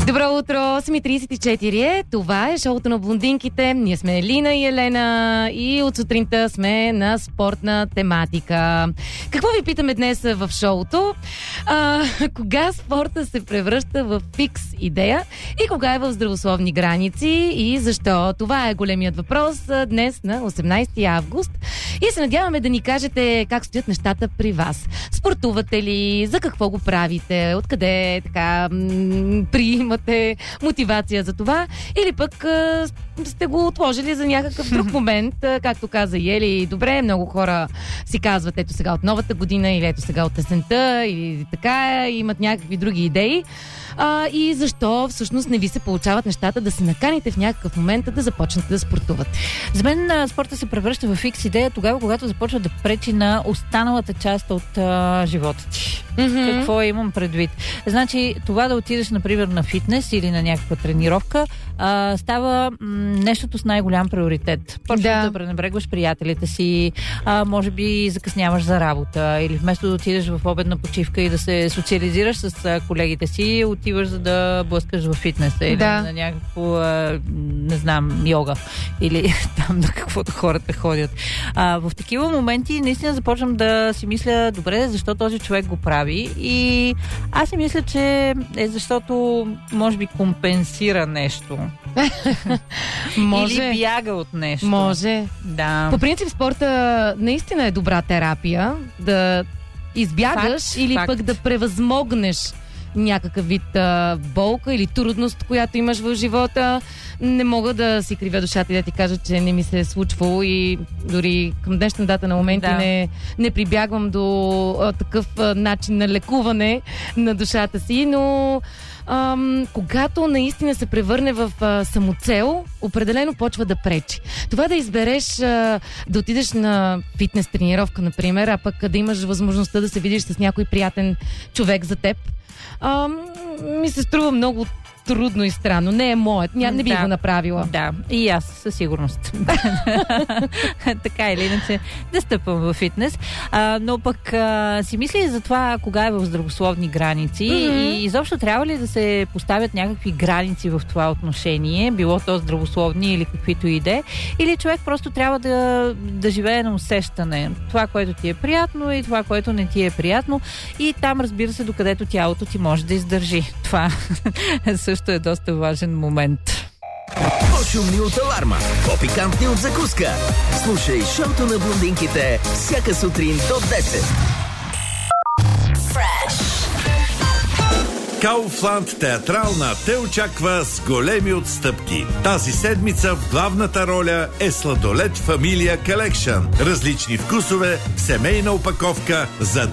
Добро утро, 8:34 е. Това е шоуто на блондинките. Ние сме Лина и Елена и от сутринта сме на спортна тематика. Какво ви питаме днес в шоуто? Кога спорта се превръща в фикс идея и кога е в здравословни граници и защо? Това е големият въпрос днес на 18 август. И се надяваме да ни кажете как стоят нещата при вас. Спортувате ли? За какво го правите? Откъде така приимате мотивация за това? Или пък сте го отложили за някакъв друг момент, както каза Ели. Добре, много хора си казват ето сега от новата година или ето сега от есента или така, имат някакви други идеи. И защо всъщност не ви се получават нещата да се наканите в някакъв момент да започнете да спортувате? За мен спорта се превръща в фикс идея тогава, когато започва да пречи на останалата част от живота ти. Mm-hmm. Какво имам предвид? Значи, това да отидеш, например, на фитнес или на някаква тренировка, става нещото с най-голям приоритет. Почваш да пренебрегваш приятелите си, може би закъсняваш за работа или вместо да отидеш в обедна почивка и да се социализираш с колегите си, отиваш за да блъскаш в фитнеса или на някакво, не знам, йога или там на каквото хората ходят. В такива моменти наистина започвам да си мисля, добре, защо този човек го прави? И аз си мисля, че е защото може би компенсира нещо. Може. Или бяга от нещо. Може. Да. По принцип спорта наистина е добра терапия. Да избягаш или пък да превъзмогнеш някакъв вид болка или трудност, която имаш в живота. Не мога да си кривя душата и да ти кажа, че не ми се е случвало и дори към днешна дата на моменти не прибягвам до такъв начин на лекуване на душата си, но когато наистина се превърне в самоцел, определено почва да пречи. Това да избереш да отидеш на фитнес тренировка, например, а пък да имаш възможността да се видиш с някой приятен човек за теб, ми се струва много трудно и странно. Не е моят. Не би го направила. Да, и аз със сигурност. Така или иначе да стъпвам във фитнес. Но пък си мисля и за това кога е в здравословни граници и изобщо трябва ли да се поставят някакви граници в това отношение, било то здравословни или каквито и де, или човек просто трябва да живее на усещане. Това, което ти е приятно и това, което не ти е приятно и там, разбира се, докъдето тялото ти може да издържи. Това също е доста важен момент. По-шумни от аларма, по-пикантни от закуска. Слушай шоуто на блондинките всяка сутрин до 10. Kaufland театрална те очаква с големи отстъпки. Тази седмица в главната роля е Сладолет Фамилия Collection. Различни вкусове, семейна опаковка за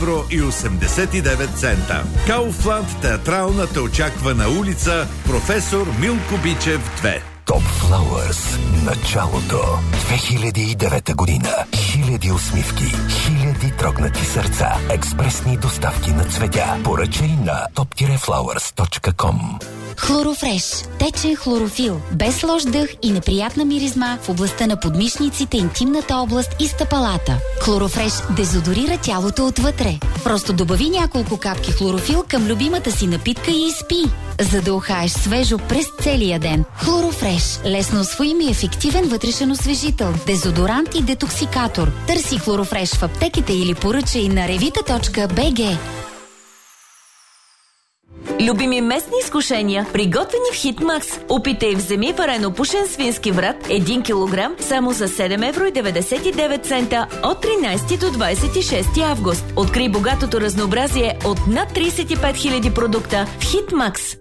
2,89 евро. Kaufland театрална те очаква на улица Професор Милко Бичев 2. Top Flowers. Началото. 2009 година. Хиляди усмивки. Хиляди трогнати сърца. Експресни доставки на цветя. Поръчай на top-flowers.com. Хлорофреш. Течен хлорофил. Без лош дъх и неприятна миризма в областта на подмишниците, интимната област и стъпалата. Хлорофреш дезодорира тялото отвътре. Просто добави няколко капки хлорофил към любимата си напитка и изпи, за да ухаеш свежо през целия ден. Хлорофреш. Лесно усвоим и ефективен вътрешен освежител, дезодорант и детоксикатор. Търси Хлорофреш в аптеките или поръчай на revita.bg. Любими местни изкушения, приготвени в Хитмакс. Опитай вземи варено пушен свински врат 1 кг само за 7,99 евро от 13 до 26 август. Открий богатото разнообразие от над 35 000 продукта в Хитмакс.